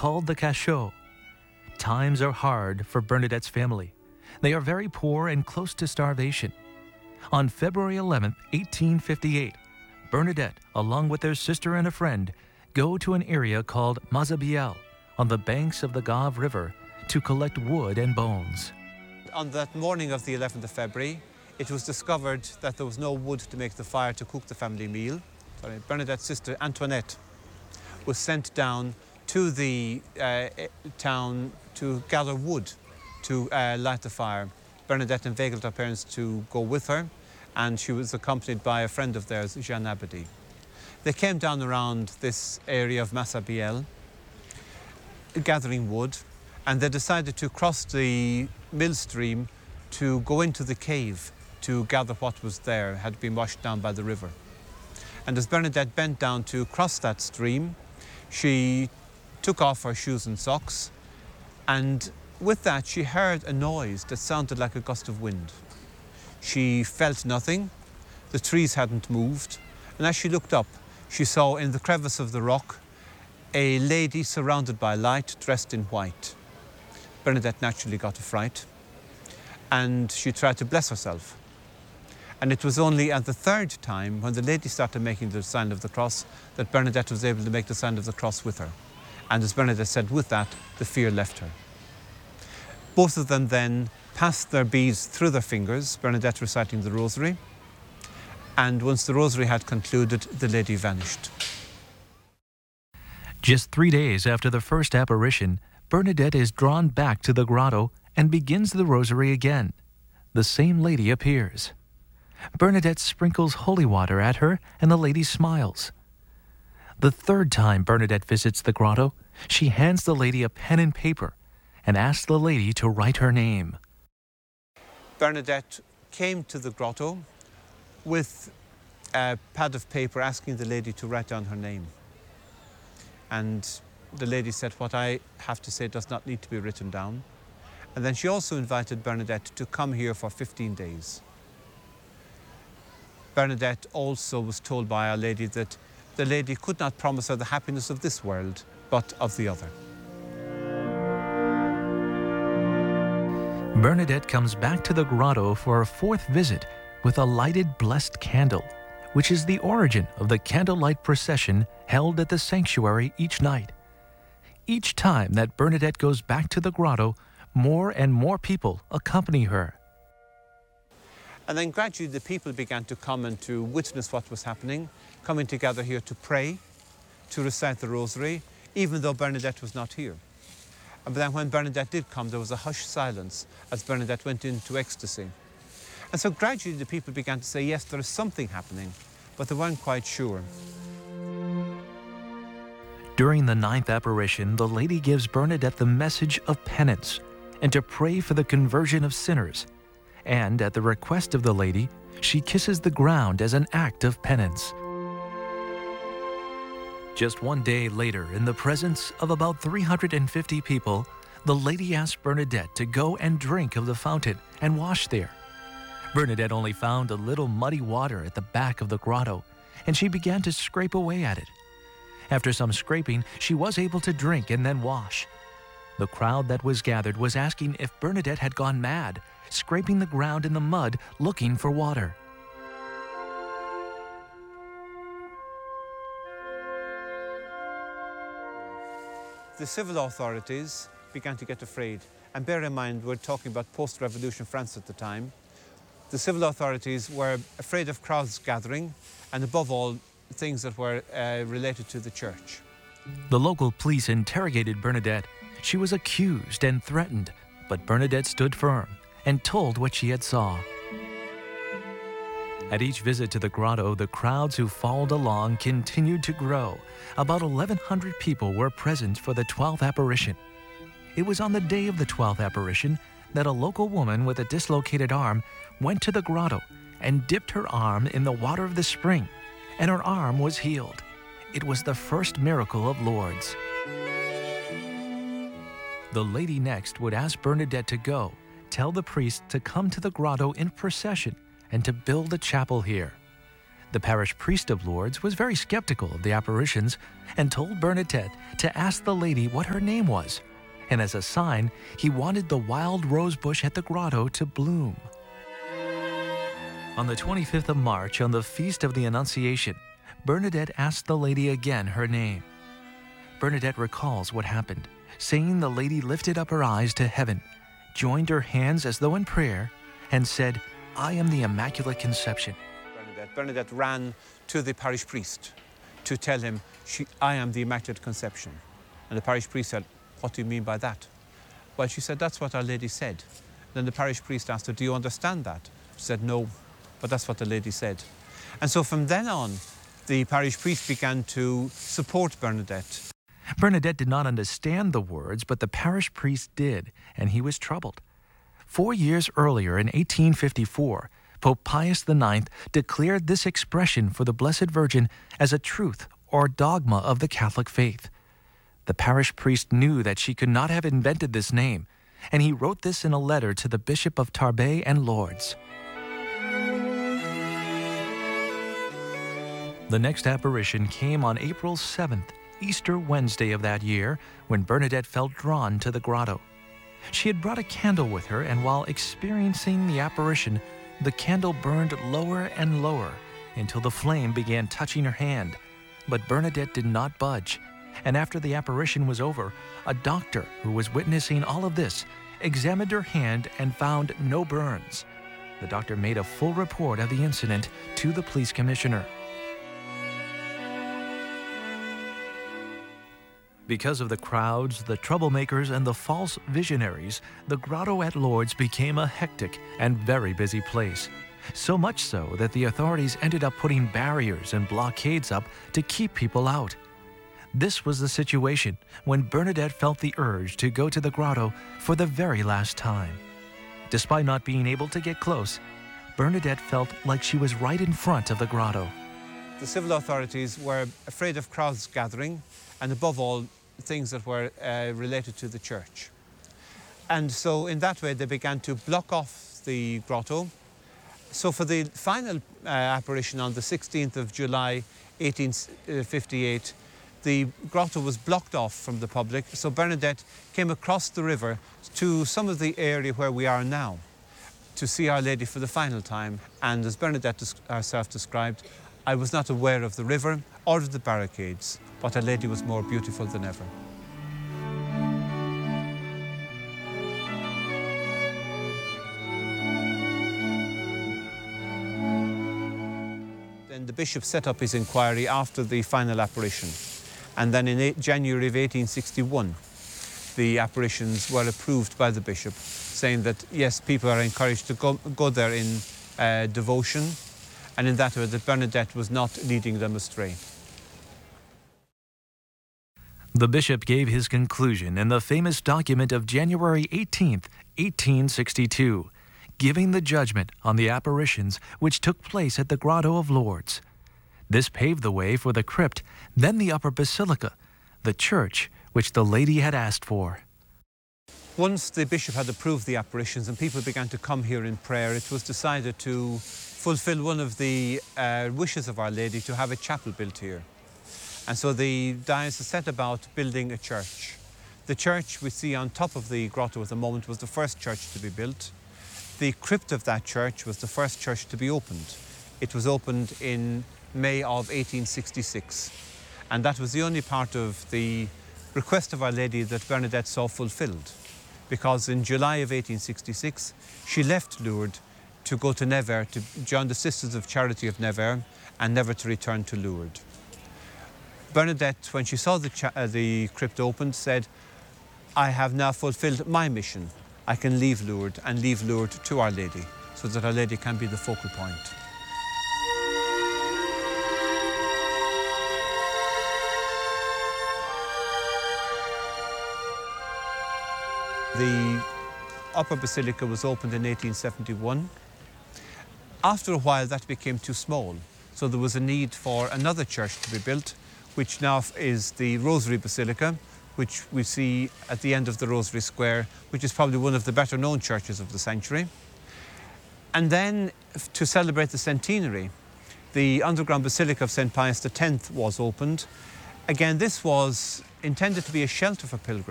called the Cachot. Times are hard for Bernadette's family. They are very poor and close to starvation. On February 11, 1858, Bernadette, along with their sister and a friend, go to an area called Mazabiel on the banks of the Gave River to collect wood and bones. On that morning of the 11th of February, it was discovered that there was no wood to make the fire to cook the family meal. Bernadette's sister Antoinette was sent down to the town to gather wood to light the fire. Bernadette inveigled her parents to go with her, and she was accompanied by a friend of theirs, Jean Abadie. They came down around this area of Massabielle, gathering wood, and they decided to cross the mill stream to go into the cave to gather what was there, had been washed down by the river. And as Bernadette bent down to cross that stream, she took off her shoes and socks, and with that she heard a noise that sounded like a gust of wind. She felt nothing, the trees hadn't moved, and as she looked up, she saw in the crevice of the rock a lady surrounded by light, dressed in white. Bernadette naturally got a fright, and she tried to bless herself. And it was only at the third time, when the lady started making the sign of the cross, that Bernadette was able to make the sign of the cross with her. And as Bernadette said, with that, the fear left her. Both of them then passed their beads through their fingers, Bernadette reciting the rosary. And once the rosary had concluded, the lady vanished. Just 3 days after the first apparition, Bernadette is drawn back to the grotto and begins the rosary again. The same lady appears. Bernadette sprinkles holy water at her, and the lady smiles. The third time Bernadette visits the grotto, she hands the lady a pen and paper and asks the lady to write her name. Bernadette came to the grotto with a pad of paper asking the lady to write down her name. And the lady said, "What I have to say does not need to be written down." And then she also invited Bernadette to come here for 15 days. Bernadette also was told by Our Lady that the lady could not promise her the happiness of this world, but of the other. Bernadette comes back to the grotto for a fourth visit with a lighted blessed candle, which is the origin of the candlelight procession held at the sanctuary each night. Each time that Bernadette goes back to the grotto, more and more people accompany her. And then gradually the people began to come and to witness what was happening, coming together here to pray, to recite the rosary, even though Bernadette was not here. And then when Bernadette did come, there was a hushed silence as Bernadette went into ecstasy. And so gradually the people began to say, yes, there is something happening, but they weren't quite sure. During the ninth apparition, the lady gives Bernadette the message of penance and to pray for the conversion of sinners. And at the request of the lady, she kisses the ground as an act of penance. Just 1 day later, in the presence of about 350 people, the lady asked Bernadette to go and drink of the fountain and wash there. Bernadette only found a little muddy water at the back of the grotto, and she began to scrape away at it. After some scraping, she was able to drink and then wash. The crowd that was gathered was asking if Bernadette had gone mad, scraping the ground in the mud looking for water. The civil authorities began to get afraid. And bear in mind, we're talking about post-revolution France at the time. The civil authorities were afraid of crowds gathering, and above all, things that were related to the church. The local police interrogated Bernadette. She was accused and threatened, but Bernadette stood firm and told what she had saw. At each visit to the grotto, the crowds who followed along continued to grow. About 1,100 people were present for the 12th apparition. It was on the day of the 12th apparition that a local woman with a dislocated arm went to the grotto and dipped her arm in the water of the spring, and her arm was healed. It was the first miracle of Lourdes. The lady next would ask Bernadette to go, tell the priest to come to the grotto in procession, and to build a chapel here. The parish priest of Lourdes was very skeptical of the apparitions and told Bernadette to ask the lady what her name was, and as a sign, he wanted the wild rose bush at the grotto to bloom. On the 25th of March, on the Feast of the Annunciation, Bernadette asked the lady again her name. Bernadette recalls what happened, saying the lady lifted up her eyes to heaven, joined her hands as though in prayer, and said, "I am the Immaculate Conception." Bernadette ran to the parish priest to tell him, "I am the Immaculate Conception." And the parish priest said, "What do you mean by that?" Well, she said, "That's what Our Lady said." Then the parish priest asked her, "Do you understand that?" She said, "No, but that's what the lady said." And so from then on, the parish priest began to support Bernadette. Bernadette did not understand the words, but the parish priest did, and he was troubled. 4 years earlier, in 1854, Pope Pius IX declared this expression for the Blessed Virgin as a truth or dogma of the Catholic faith. The parish priest knew that she could not have invented this name, and he wrote this in a letter to the Bishop of Tarbes and Lourdes. The next apparition came on April 7th, Easter Wednesday of that year, when Bernadette felt drawn to the grotto. She had brought a candle with her, and while experiencing the apparition, the candle burned lower and lower until the flame began touching her hand. But Bernadette did not budge, and after the apparition was over, a doctor who was witnessing all of this examined her hand and found no burns. The doctor made a full report of the incident to the police commissioner. Because of the crowds, the troublemakers, and the false visionaries, the grotto at Lourdes became a hectic and very busy place. So much so that the authorities ended up putting barriers and blockades up to keep people out. This was the situation when Bernadette felt the urge to go to the grotto for the very last time. Despite not being able to get close, Bernadette felt like she was right in front of the grotto. The civil authorities were afraid of crowds gathering, and above all, things that were related to the church. And so in that way, they began to block off the grotto. So for the final apparition on the 16th of July, 1858, the grotto was blocked off from the public. So Bernadette came across the river to some of the area where we are now to see Our Lady for the final time. And as Bernadette herself described, "I was not aware of the river or of the barricades, but Our Lady was more beautiful than ever." Then the bishop set up his inquiry after the final apparition. And then in January of 1861, the apparitions were approved by the bishop, saying that, yes, people are encouraged to go there in devotion, and in that way that Bernadette was not leading them astray. The bishop gave his conclusion in the famous document of January 18th, 1862, giving the judgment on the apparitions which took place at the Grotto of Lourdes. This paved the way for the crypt, then the upper basilica, the church which the lady had asked for. Once the bishop had approved the apparitions and people began to come here in prayer, it was decided to fulfill one of the wishes of Our Lady, to have a chapel built here. And so the diocese set about building a church. The church we see on top of the grotto at the moment was the first church to be built. The crypt of that church was the first church to be opened. It was opened in May of 1866. And that was the only part of the request of Our Lady that Bernadette saw fulfilled. Because in July of 1866, she left Lourdes to go to Nevers to join the Sisters of Charity of Nevers, and never to return to Lourdes. Bernadette, when she saw the crypt opened, said, "I have now fulfilled my mission. I can leave Lourdes and leave Lourdes to Our Lady, so that Our Lady can be the focal point." The upper basilica was opened in 1871. After a while, that became too small, so there was a need for another church to be built, which now is the Rosary Basilica, which we see at the end of the Rosary Square, which is probably one of the better known churches of the century. And then, to celebrate the centenary, the underground Basilica of St. Pius X was opened. Again, this was intended to be a shelter for pilgrims.